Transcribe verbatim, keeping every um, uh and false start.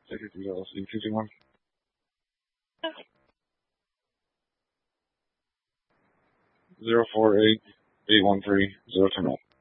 Ticket to L L C two two one. Zero four eight eight one three zero two nine.